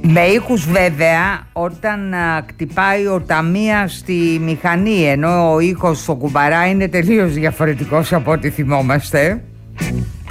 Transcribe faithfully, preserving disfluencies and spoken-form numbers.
Με ήχους βέβαια όταν α, κτυπάει ο ταμεία στη μηχανή, ενώ ο ήχος στο κουμπαρά είναι τελείως διαφορετικός από ό,τι θυμόμαστε.